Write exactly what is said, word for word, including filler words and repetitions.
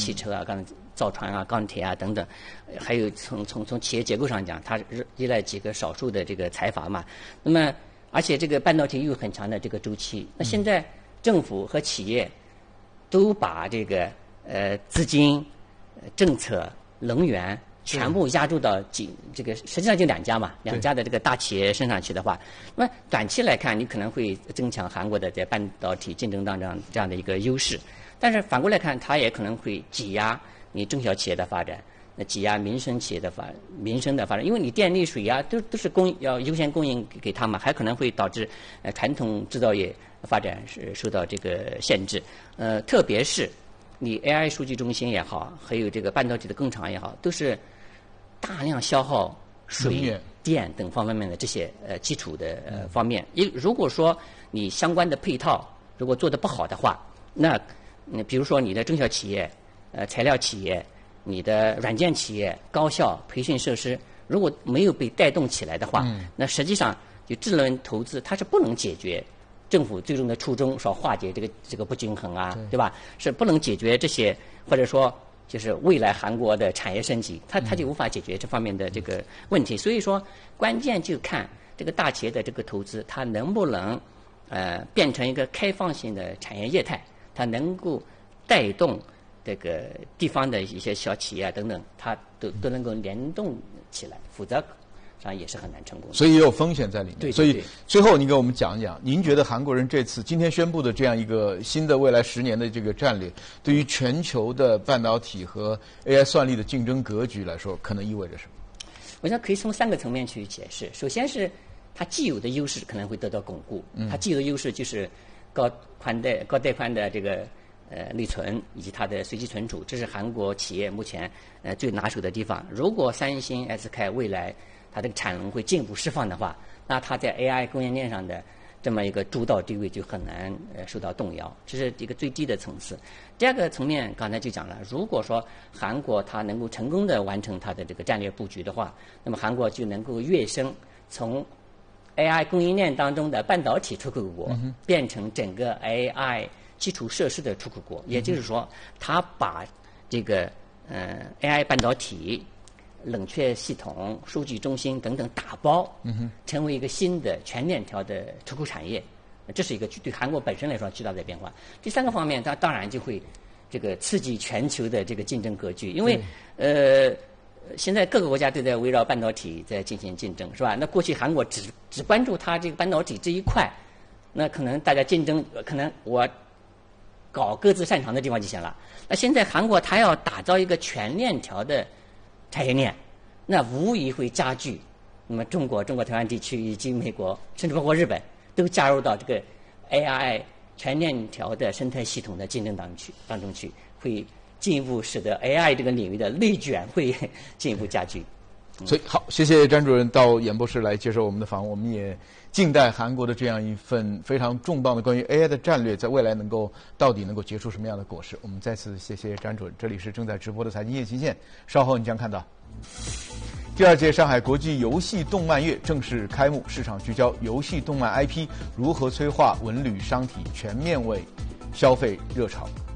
汽车啊、钢造船啊、钢铁啊等等，还有从从从企业结构上讲，它依赖几个少数的这个财阀嘛。那么，而且这个半导体又有很长的这个周期。那现在政府和企业都把这个呃资金、政策、能源全部压注到几这个，实际上就两家嘛，两家的这个大企业身上去的话，那么短期来看，你可能会增强韩国的在半导体竞争当中这样的一个优势，但是反过来看，它也可能会挤压你中小企业的发展，那挤压民生企业的发民生的发展，因为你电力、水啊都都是供要优先供应给他们，还可能会导致呃传统制造业发展是受到这个限制，呃，特别是你 A I 数据中心也好，还有这个半导体的工厂也好，都是大量消耗水电等方面的这些呃基础的呃方面，因如果说你相关的配套如果做得不好的话，那嗯比如说你的中小企业、呃材料企业、你的软件企业、高校培训设施如果没有被带动起来的话，嗯、那实际上就智能投资它是不能解决政府最终的初衷，说化解这个这个不均衡啊， 对, 对吧？是不能解决这些，或者说。就是未来韩国的产业升级，它它就无法解决这方面的这个问题。所以说，关键就看这个大企业的这个投资，它能不能呃变成一个开放性的产业业态，它能够带动这个地方的一些小企业啊等等，它都都能够联动起来，否则上也是很难成功的。 所以也有风险在里面。 对对对， 所以最后您给我们讲一讲，您觉得韩国人这次今天宣布的这样一个新的未来十年的这个战略，对于全球的半导体和 A I 算力的竞争格局来说，可能意味着什么？ 我想可以从三个层面去解释。首先是它既有的优势可能会得到巩固，它既有的优势就是高宽带、高带宽的这个呃内存以及它的随机存储，这是韩国企业目前呃最拿手的地方。如果三星、S K 未来它这个产能会进一步释放的话，那它在 A I 供应链上的这么一个主导地位就很难呃受到动摇，这是一个最低的层次。第二个层面，刚才就讲了，如果说韩国它能够成功的完成它的这个战略布局的话，那么韩国就能够跃升从 A I 供应链当中的半导体出口国，嗯、变成整个 A I 基础设施的出口国。也就是说，它把这个呃 A I 半导体、冷却系统、数据中心等等打包，嗯、成为一个新的全链条的出口产业。这是一个对韩国本身来说巨大的变化。第三个方面，它当然就会这个刺激全球的这个竞争格局，因为呃，现在各个国家都在围绕半导体在进行竞争，是吧？那过去韩国只只关注它这个半导体这一块，那可能大家竞争，可能我搞各自擅长的地方就行了。那现在韩国它要打造一个全链条的产业链，那无疑会加剧那么中国、中国台湾地区以及美国，甚至包括日本，都加入到这个 A I 全链条的生态系统的竞争当中去，当中去，会进一步使得 A I 这个领域的内卷会进一步加剧。 嗯、所以好，谢谢詹主任到演播室来接受我们的访问，我们也静待韩国的这样一份非常重磅的关于 A I 的战略，在未来能够到底能够结出什么样的果实。我们再次谢谢詹主任，这里是正在直播的财经夜行线，稍后你将看到。第二届上海国际游戏动漫月正式开幕，市场聚焦游戏动漫 I P 如何催化文旅商体全面为消费热潮。